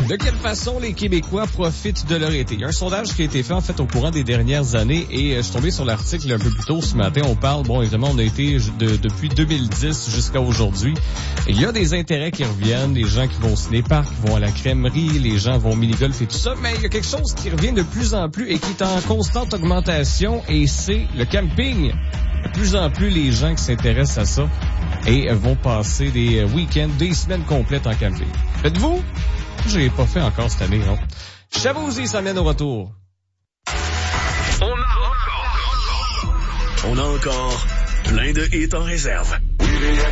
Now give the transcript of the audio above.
De quelle façon les Québécois profitent de leur été? Il y a un sondage qui a été fait, en fait, au courant des dernières années et je suis tombé sur l'article un peu plus tôt ce matin. On parle, bon, évidemment, on a été depuis 2010 jusqu'à aujourd'hui. Il y a des intérêts qui reviennent, les gens qui vont au ciné-parc, qui vont à la crèmerie, les gens vont au mini-golf et tout ça, mais il y a quelque chose qui revient de plus en plus et qui est en constante augmentation et c'est le camping. De plus en plus, les gens qui s'intéressent à ça et vont passer des week-ends, des semaines complètes en camping. Faites-vous? Je l'ai pas fait encore cette année, non? Chavouzi s'amène au retour. On a encore plein de hits en réserve.